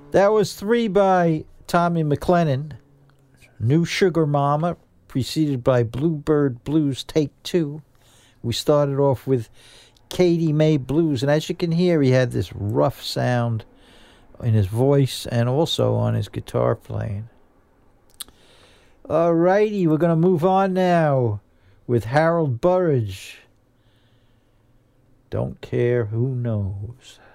That was 3 by Tommy McLennan. New Sugar Mama, preceded by Bluebird Blues Take 2. We started off with Katie May Blues, and as you can hear, he had this rough sound in his voice and also on his guitar playing. Alrighty, we're going to move on now with Harold Burridge. Don't care who knows.